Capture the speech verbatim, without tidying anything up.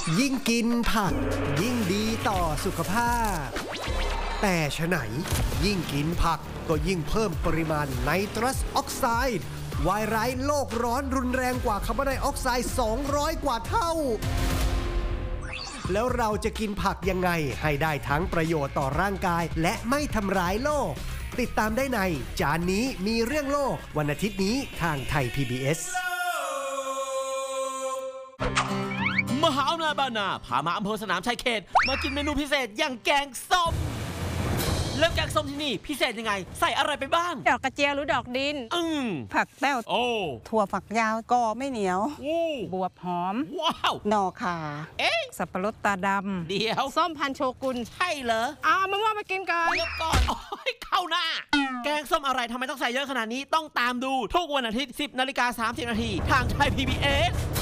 ยิ่งกินผักยิ่งดีต่อสุขภาพแต่ฉะไหนยิ่งกินผักก็ยิ่งเพิ่มปริมาณไนตรัสออกไซด์วายร้ายโลกร้อนรุนแรงกว่าคาร์บอนไดออกไซด์สองร้อยกว่าเท่าแล้วเราจะกินผักยังไงให้ได้ทั้งประโยชน์ต่อร่างกายและไม่ทำร้ายโลกติดตามได้ในจานนี้มีเรื่องโลกวันอาทิตย์นี้ทางไทย พี บี เอสมหาอำนาจบานาพามาอำเภอสนามชัยเขตมากินเมนูพิเศษอย่างแกงส้มแล้วแกงส้มที่นี่พิเศษยังไงใส่อะไรไปบ้างดอกกระเจียวหรือดอกดินอืมผักแป้วโอ้ถั่วฝักยาวกอไม่เหนียวบวบหอมว้าวหน่อข่าเอ๊ะสับปะรดตาดำเดี๋ยวส้มพันโชกุนใช่เหรออ่ามะม่วงมากินกันเดี๋ยวก่อนโอ้ยเข้าหน้าแกงส้มอะไรทำไมต้องใส่เยอะขนาดนี้ต้องตามดูทุกวันอาทิตย์ สิบนาฬิกาสามสิบนาทีทางไทย พี บี เอส